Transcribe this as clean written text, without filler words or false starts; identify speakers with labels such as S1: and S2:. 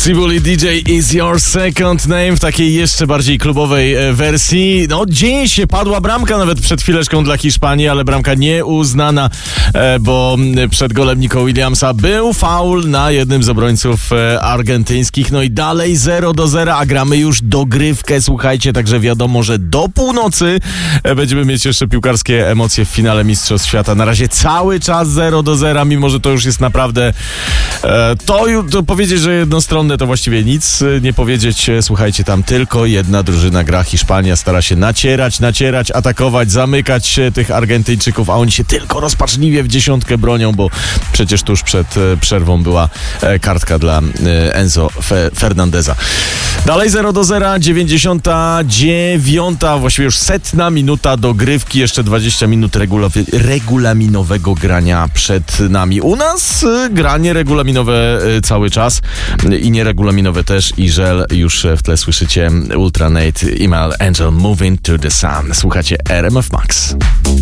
S1: Sibuli DJ Is Your Second Name w takiej jeszcze bardziej klubowej wersji. No, dzieje się, padła bramka nawet przed chwileczką dla Hiszpanii, ale bramka nieuznana, bo przed golem Nico Williamsa był faul na jednym z obrońców argentyńskich. No i dalej 0-0, a gramy już dogrywkę, słuchajcie, także wiadomo, że do północy będziemy mieć jeszcze piłkarskie emocje w finale Mistrzostw Świata. Na razie cały czas 0-0, mimo że to już jest naprawdę to powiedzieć, że jednostronne to właściwie nic nie powiedzieć. Słuchajcie, tam tylko jedna drużyna gra. Hiszpania stara się nacierać, atakować, zamykać tych Argentyńczyków, a oni się tylko rozpaczliwie w dziesiątkę bronią, bo przecież tuż przed przerwą była kartka dla Enzo Fernandeza. Dalej 0-0, 99, właściwie już 100 minuta dogrywki, jeszcze 20 minut regulaminowego grania przed nami. U nas granie regulaminowe cały czas i nieregulaminowe też, i żel już w tle słyszycie Ultra Nate, Email Angel, Moving to the Sun. Słuchacie RMF Max.